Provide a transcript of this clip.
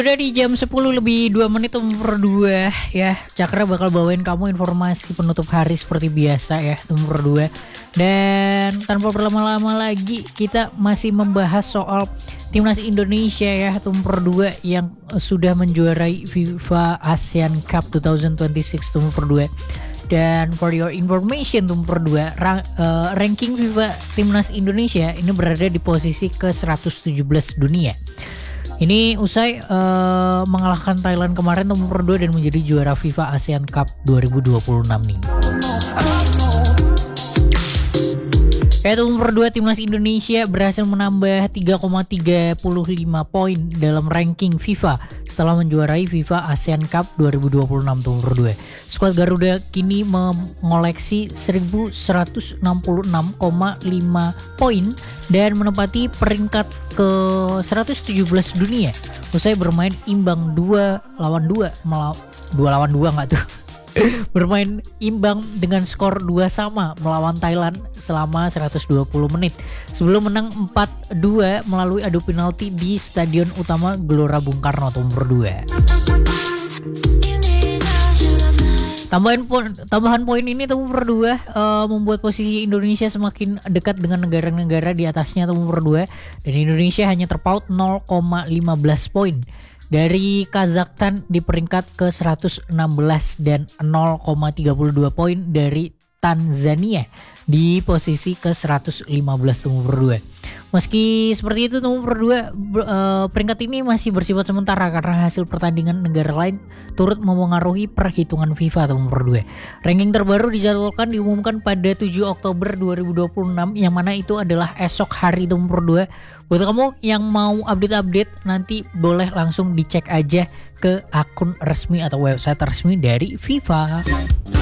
Udah di jam 10 lebih 2 menit nomor 2 ya. Cakra bakal bawain kamu informasi penutup hari seperti biasa ya nomor 2. Dan tanpa berlama-lama lagi kita masih membahas soal Timnas Indonesia ya nomor 2 yang sudah menjuarai FIFA ASEAN Cup 2026 nomor 2. Dan for your information nomor 2 ranking FIFA Timnas Indonesia ini berada di posisi ke-117 dunia. Ini usai mengalahkan Thailand kemarin nomor 2 dan menjadi juara FIFA ASEAN Cup 2026 nih. Nomor 2 Timnas Indonesia berhasil menambah 3,35 poin dalam ranking FIFA setelah menjuarai FIFA ASEAN Cup 2026 nomor 2. Skuad Garuda kini mengoleksi 1166,5 poin dan menempati peringkat ke-117 dunia usai bermain imbang 2 lawan 2 nggak tuh? Bermain imbang dengan skor 2-2 melawan Thailand selama 120 menit sebelum menang 4-2 melalui adu penalti di Stadion Utama Gelora Bung Karno nomor 2. Tambahan poin ini nomor 2 membuat posisi Indonesia semakin dekat dengan negara-negara di atasnya nomor 2 dan Indonesia hanya terpaut 0,15 poin dari Kazakhstan di peringkat ke-116 dan 0,32 poin dari Tanzania di posisi ke-115 nomor 2. Meski seperti itu nomor 2 peringkat ini masih bersifat sementara karena hasil pertandingan negara lain turut memengaruhi perhitungan FIFA nomor 2. Ranking terbaru dijadwalkan diumumkan pada 7 Oktober 2026 yang mana itu adalah esok hari nomor 2. Buat kamu yang mau update-update nanti boleh langsung dicek aja ke akun resmi atau website resmi dari FIFA.